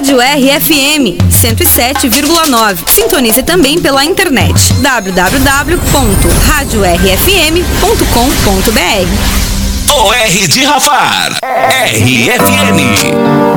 Rádio RFM 107,9. Sintonize também pela internet www.radiorfm.com.br. O R de Rafar, RFM.